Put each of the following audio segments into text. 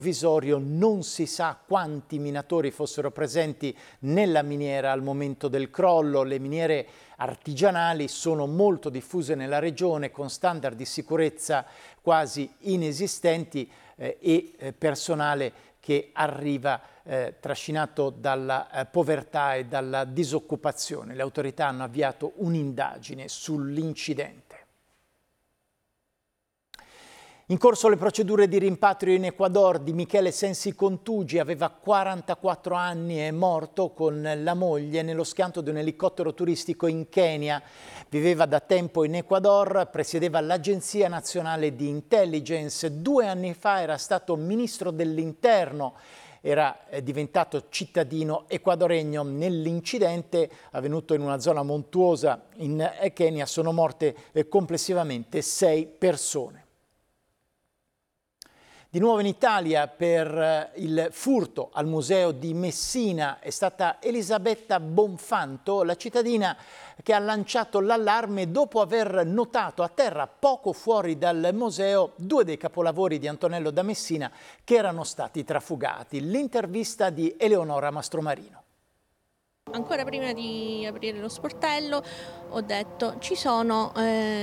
provvisorio. Non si sa quanti minatori fossero presenti nella miniera al momento del crollo. Le miniere artigianali sono molto diffuse nella regione con standard di sicurezza quasi inesistenti e personale che arriva trascinato dalla povertà e dalla disoccupazione. Le autorità hanno avviato un'indagine sull'incidente. In corso le procedure di rimpatrio in Ecuador di Michele Sensi Contugi, aveva 44 anni, è morto con la moglie nello schianto di un elicottero turistico in Kenya. Viveva da tempo in Ecuador, presiedeva l'Agenzia Nazionale di Intelligence. 2 anni fa era stato ministro dell'Interno, era diventato cittadino ecuadoregno. Nell'incidente avvenuto in una zona montuosa in Kenya sono morte complessivamente 6 persone. Di nuovo in Italia per il furto al museo di Messina è stata Elisabetta Bonfanto, la cittadina che ha lanciato l'allarme dopo aver notato a terra poco fuori dal museo 2 dei capolavori di Antonello da Messina che erano stati trafugati. L'intervista di Eleonora Mastromarino. Ancora prima di aprire lo sportello ho detto ci sono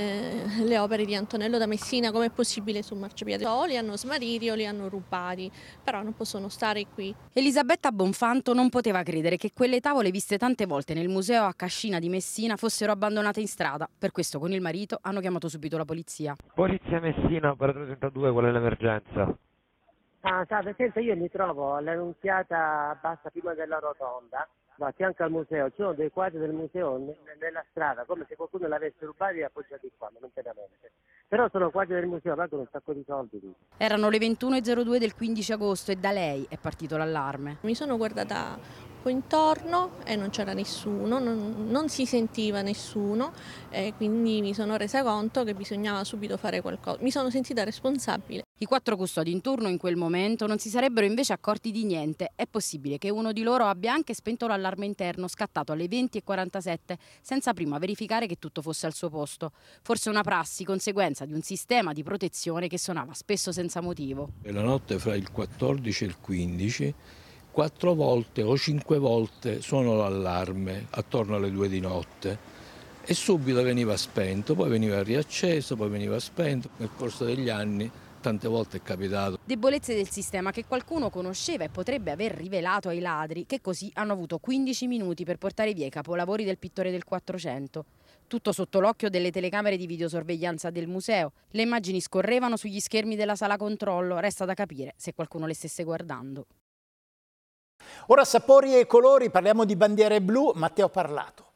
le opere di Antonello da Messina, com'è possibile sul marciapiede? O li hanno smarriti o li hanno rubati, però non possono stare qui. Elisabetta Bonfanto non poteva credere che quelle tavole viste tante volte nel museo a Cascina di Messina fossero abbandonate in strada. Per questo con il marito hanno chiamato subito la polizia. Polizia Messina, operatore 32, qual è l'emergenza? Salve, senta, io mi trovo all'Annunziata bassa prima della rotonda, a fianco al museo, ci sono dei quadri del museo nella strada, come se qualcuno l'avesse rubati e appoggiati qua, momentaneamente. Però sono quadri del museo, valgono un sacco di soldi. Erano le 21:02 del 15 agosto e da lei è partito l'allarme. Mi sono guardata un po' intorno e non c'era nessuno, non si sentiva nessuno e quindi mi sono resa conto che bisognava subito fare qualcosa. Mi sono sentita responsabile. I 4 custodi in turno in quel momento non si sarebbero invece accorti di niente. È possibile che uno di loro abbia anche spento l'allarme interno scattato alle 20:47 senza prima verificare che tutto fosse al suo posto. Forse una prassi, conseguenza di un sistema di protezione che suonava spesso senza motivo. E la notte fra il 14 e il 15 4 volte o 5 volte suonò l'allarme attorno alle 2 di notte e subito veniva spento, poi veniva riacceso, poi veniva spento. Nel corso degli anni tante volte è capitato. Debolezze del sistema che qualcuno conosceva e potrebbe aver rivelato ai ladri, che così hanno avuto 15 minuti per portare via i capolavori del pittore del 400. Tutto sotto l'occhio delle telecamere di videosorveglianza del museo. Le immagini scorrevano sugli schermi della sala controllo, resta da capire se qualcuno le stesse guardando. Ora sapori e colori, parliamo di bandiere blu, Matteo Parlato.